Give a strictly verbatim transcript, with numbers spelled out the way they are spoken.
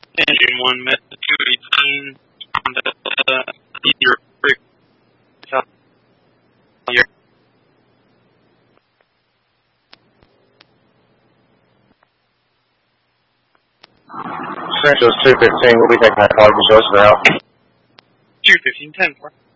Engine one, met two eighteen on the uh, your brick. Central's two fifteen, we'll be taking that call to Joseph out. two fifteen, ten four.